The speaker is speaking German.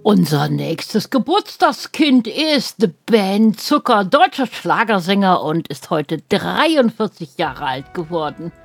Unser nächstes Geburtstagskind ist Ben Zucker, deutscher Schlagersänger und ist heute 43 Jahre alt geworden.